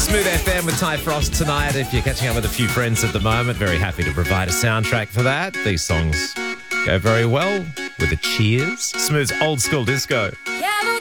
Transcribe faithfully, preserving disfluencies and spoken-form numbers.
Smooth F M with Ty Frost tonight. If you're catching up with a few friends at the moment, very happy to provide a soundtrack for that. These songs go very well with the cheers. Smooth's old school disco.